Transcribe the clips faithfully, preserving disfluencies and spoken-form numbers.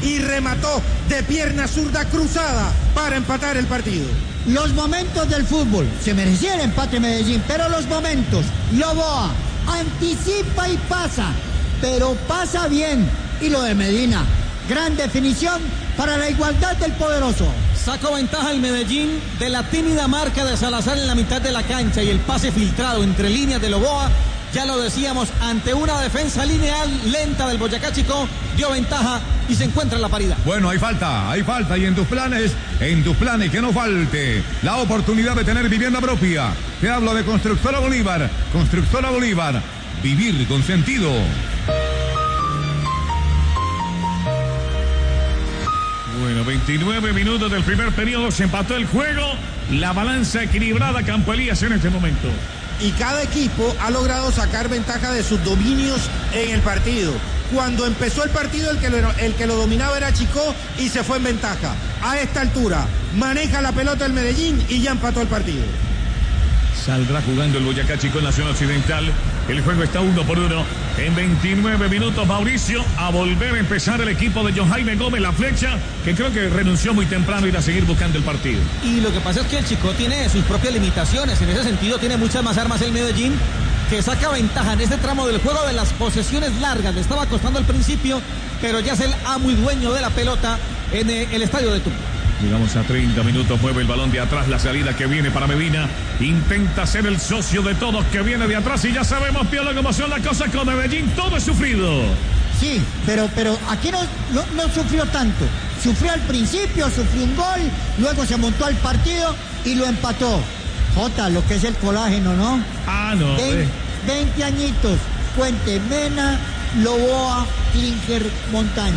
y remató de pierna zurda cruzada para empatar el partido. Los momentos del fútbol, se merecía el empate Medellín, pero los momentos, Loboa anticipa y pasa, pero pasa bien. Y lo de Medina, gran definición para la igualdad del poderoso. Sacó ventaja el Medellín de la tímida marca de Salazar en la mitad de la cancha y el pase filtrado entre líneas de Loboa. Ya lo decíamos, ante una defensa lineal lenta del Boyacá Chico, dio ventaja y se encuentra en la paridad. Bueno, hay falta, hay falta y en tus planes, en tus planes que no falte la oportunidad de tener vivienda propia. Te hablo de Constructora Bolívar, Constructora Bolívar, vivir con sentido. Bueno, veintinueve minutos del primer periodo, se empató el juego, la balanza equilibrada, Campo Elías en este momento. Y cada equipo ha logrado sacar ventaja de sus dominios en el partido. Cuando empezó el partido, el que lo, el que lo dominaba era Chico y se fue en ventaja. A esta altura, maneja la pelota el Medellín y ya empató el partido. Saldrá jugando el Boyacá Chico en la zona occidental. El juego está uno por uno. En veintinueve minutos, Mauricio, a volver a empezar el equipo de John Jaime Gómez, la flecha, que creo que renunció muy temprano y irá a seguir buscando el partido. Y lo que pasa es que el Chico tiene sus propias limitaciones. En ese sentido, tiene muchas más armas el Medellín, que saca ventaja en este tramo del juego de las posesiones largas. Le estaba costando al principio, pero ya es el amo y dueño de la pelota en el estadio de Tucumán. Llegamos a treinta minutos, mueve el balón de atrás, la salida que viene para Medina, intenta ser el socio de todos que viene de atrás y ya sabemos, Piolo, cómo son las cosas con Medellín, todo es sufrido. Sí, pero, pero aquí no, no, no sufrió tanto, sufrió al principio, sufrió un gol, luego se montó al partido y lo empató. Jota, lo que es el colágeno, ¿no? Ah, no. veinte, eh. veinte añitos, Fuente, Mena, Loboa, Klinger, Montaño.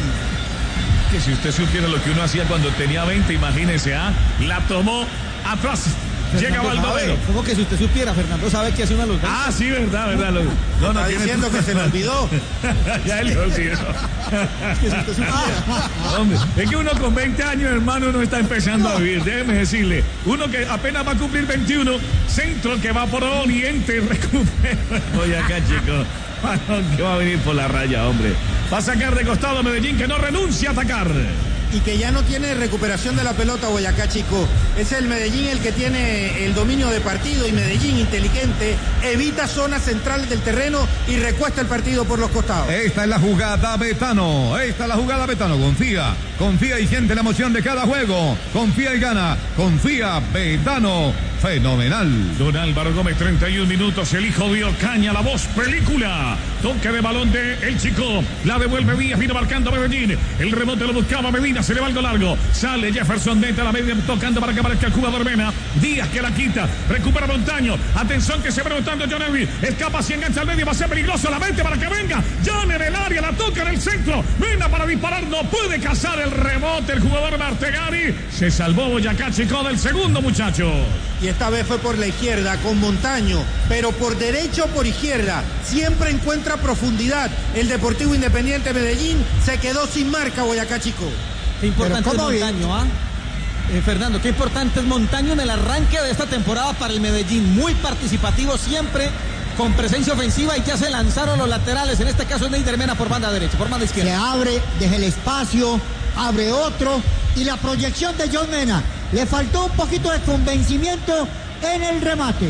Que si usted supiera lo que uno hacía cuando tenía veinte, imagínese, ¿ah? ¿eh? La tomó atrás. Llega Baldomero. ¿Cómo que si usted supiera, Fernando sabe que hace una luz? Ah, sí, verdad, verdad. Lo, no, no, está tiene diciendo que se le olvidó. Ya él lo sí, eso. Es que si usted supiera. Hombre, es que uno con veinte años, hermano, no está empezando a vivir. Déjeme decirle. Uno que apenas va a cumplir veintiuno, centro que va por Oriente, recupera. Voy acá, chicos. Que va a venir por la raya, hombre. Va a sacar de costado Medellín, que no renuncia a atacar. Y que ya no tiene recuperación de la pelota Boyacá Chico. Es el Medellín el que tiene el dominio de partido y Medellín inteligente evita zonas centrales del terreno y recuesta el partido por los costados. Esta es la jugada Betano, esta es la jugada Betano, confía, confía y siente la emoción de cada juego, confía y gana, confía Betano, fenomenal. Don Álvaro Gómez, treinta y un minutos, el hijo de Ocaña, la voz película, toque de balón de El Chico, la devuelve Díaz, vino marcando Medellín, el remote lo buscaba Medina, se le va algo largo, sale Jefferson dentro de la media, tocando para que aparezca el jugador Mena, Díaz que la quita, recupera Montaño, atención que se va botando John Evie, escapa si engancha al medio, va a ser peligroso, la mente para que venga, John en el área, la toca en el centro, Mena para disparar, no puede cazar el rebote, el jugador Martegani, se salvó Boyacá Chico del segundo, muchacho. Y esta vez fue por la izquierda con Montaño, pero por derecha o por izquierda, siempre encuentra profundidad. El Deportivo Independiente Medellín se quedó sin marca Boyacá Chico. Qué importante es Montaño, ¿ah? ¿eh? Eh, Fernando, qué importante es Montaño en el arranque de esta temporada para el Medellín. Muy participativo siempre, con presencia ofensiva y ya se lanzaron los laterales. En este caso es Neider Mena por banda derecha, por banda izquierda. Se abre, deja el espacio, abre otro y la proyección de John Mena. Le faltó un poquito de convencimiento en el remate.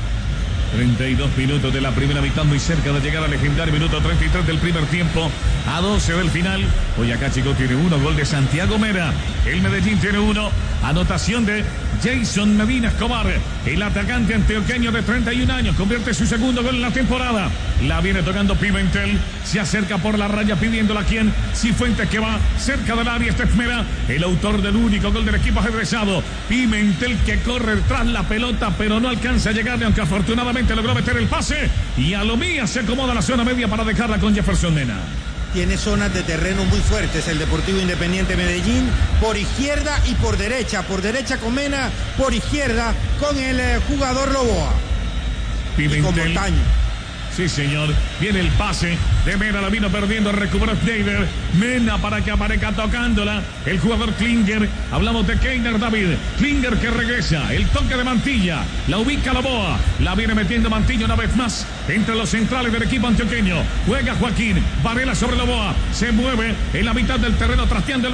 treinta y dos minutos de la primera mitad, muy cerca de llegar al legendario minuto treinta y tres del primer tiempo, a doce del final. Boyacá Chico tiene uno, gol de Santiago Mera. El Medellín tiene uno, anotación de Jason Medina Escobar. El atacante antioqueño de treinta y un años convierte su segundo gol en la temporada. La viene tocando Pimentel, se acerca por la raya pidiéndola a quien, Cifuentes que va cerca del área. Este es Mera, el autor del único gol del equipo ajedrezado. Pimentel que corre tras la pelota pero no alcanza a llegarle, aunque afortunadamente logró meter el pase y a lo mía se acomoda la zona media para dejarla con Jefferson Mena. Tiene zonas de terreno muy fuertes el Deportivo Independiente Medellín, por izquierda y por derecha, por derecha con Mena, por izquierda con el eh, jugador Loboa. Pimentel. Y con Montaño. Sí, señor. Viene el pase de Mena, la vino perdiendo, recuperó Schneider. Mena para que aparezca tocándola. El jugador Klinger. Hablamos de Keiner David. Klinger que regresa. El toque de Mantilla. La ubica Loboa. La viene metiendo Mantilla una vez más entre los centrales del equipo antioqueño. Juega Joaquín. Varela sobre Loboa. Se mueve en la mitad del terreno trasteando el